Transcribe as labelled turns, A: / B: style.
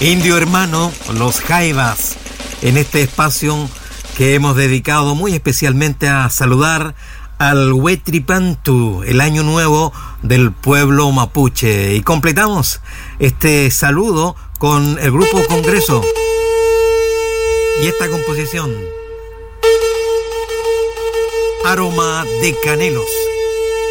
A: Indio hermano, los Jaivas, en este espacio que hemos dedicado muy especialmente a saludar al Huetripantu, el año nuevo del pueblo mapuche. Y completamos este saludo con el grupo Congreso y esta composición, Aroma de Canelos.